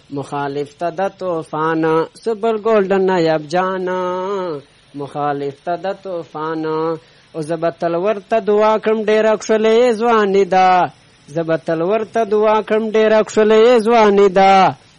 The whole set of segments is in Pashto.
مخالف ته د طوفان سبل ګولډن نایب جان مخالف ته د طوفان او زبتل ورته دعا کړم ډېره کښلې ځواني ده زبتل ورته دعا کړم ډېره کښلې ځواني ده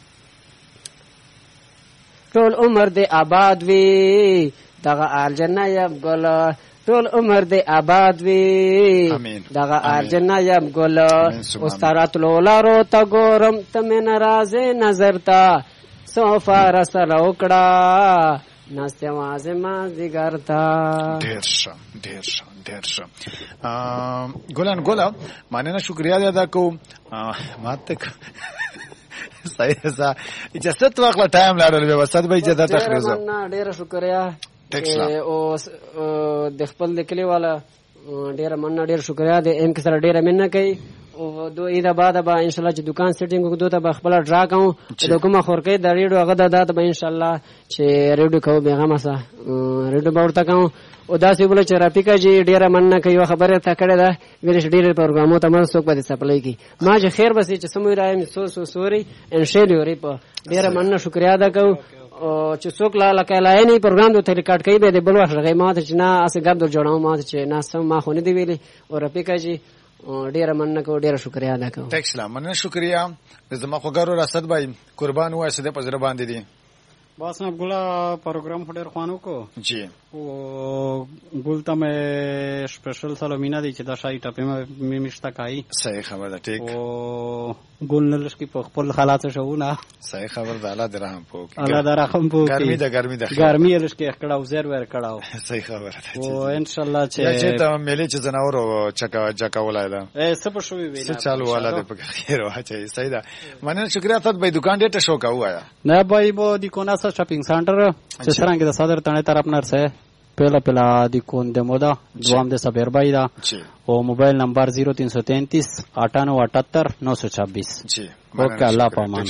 ټول عمر دې آباد وي دغه ارجن نایب ګل ټول عمر دې آباد وي دغه ارجن نایب ګل استارات لولارو ته ګورم ته مې ناراضه نظر تا صوفا رسل وکړه ناست یوازې ما دیګر تا ډېر ښه ګلان ګوله مننه شکریا دې ادا کوم ماته صحیح ده اجازه واخله ټایم لاړل به وسات به اجازه تخریزو ډېر شکریا او د خپل لیکلي والا ډېر مننه ډېر شکریا د ام کې سره ډېر مننه کوي او دو ایدا بعد به ان شاء الله چې دکان سیټینګ وکړو ته به خپل ډرا کوم د کومه خورکې د ریډیو هغه د دات به ان شاء الله چې ریډیو کوو به غمه سره ریډیو به ورته کوم او دا سی بوله چې رافیکا جی ډیره مننه کوي خبره تا کړه دا ویل چې ډیره پروګرامو ته مې څوک به سپلای کی ما چې خیر بس چې سموي رایم سوري ان شیلوري په ډیره مننه شکریا ادا کوم او چې څوک لا لکه نه پروګرام ته ریکارډ کوي به د بل وخت غي ما ته چې نه اسه ګرد جوړاو ما ته چې نه سم ما خو نه دی ویلي او رافیکا جی ډیره مننه کوم ډیره شکریا ادا کوم تکسلام مننه شکریا زما خو ګرو راسد بای قربان وای سده پزره باندې دي بس نه ګولا پروګرام ډیر خوانو کو جی او ګولته مې سپیشل سلامینه دي چې دا شای ټپه مې مشتا کای صحیح خبر ده ټیک او ګول نلش کی په خپل حالات شو نه صحیح خبر ده الله درهم پوک الله درهم پوک ګرمي لش کی کړهو زیر ور کړهو صحیح خبر ده او ان شاء الله چې ته ملي چې زناور چکا ولای ده سب شوې وینا چالو والا ده په خیر واچي صحیح ده مننه شکریا ته به دکان ډېر شو کا وایا نه بای بو د کونا شاپینګ سنټر چې څنګه د صدر تنه طرف نرسه پہلا دی کون دمو دا دوام دے سبیر بائی دا او موبائل نمبر 0333 9878 926 اوکے اللہ پامان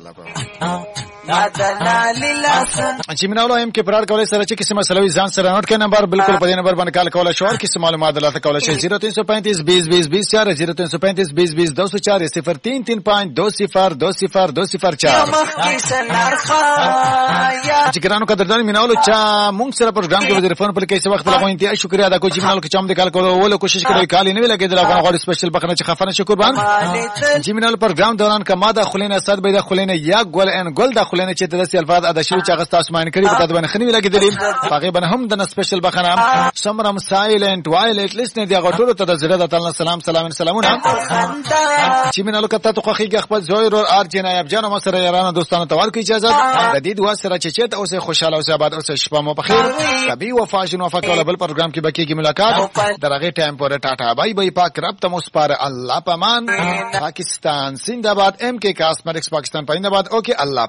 چې مناولو ایم کې پرار کولای سره چې کیسه مسله ځان سره نوٹ کړئ نمبر بالکل په دې نمبر باندې کال کولای شو کیسه معلومات دلته کولای شئ 0335 20 20 24 0335 20 20 204 0335 چې ګرانو قدردان مناولو چې مونږ سره پروګرام کې وزیر فون پر کې څه وخت لغوي انتهای شکریا ادا کوم چې مناولو کې چم د کال کولو ولو کوشش کړئ کال نه لګي د غوړ سپیشل بخنه چې خفنه شکر بان چې مناولو پروګرام دوران کما د خلینه صد به د خلینه یا ګول ان ګول د خلینه چې د الفاظ ادا شوی چې غستا اسمان کړي په تدبن خنی لګي دلی هغه بن هم د سپیشل بخنه سمرم سایلنت وایلټ لیسن دی غټولو ته د زړه د تعالی سلامونه چې مناولو کته تو خوخي خپل زویر او ارجن ایب جان مو سره یارانه دوستانه توال کی اجازه د دې دوا سره چې ته اوسه خوشاله اوسه آباد اوسه شپه مو بخیر کبي وفاجن وفقل بل پروګرام کې بکی کی ملاقات درغه ټایم پر ټاټا بای بای پاک رب تم اوس پر الله پامان پاکستان زندہ باد ایم کے کاسمیٹکس پاکستان پائندہ باد اوکے اللہ